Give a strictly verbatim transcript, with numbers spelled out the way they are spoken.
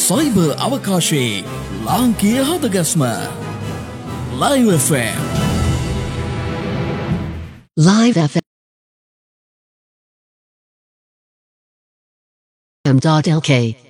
Cyber අවකාශයේ ලාංකීය හදගස්ම Live F M. Live F M dot L K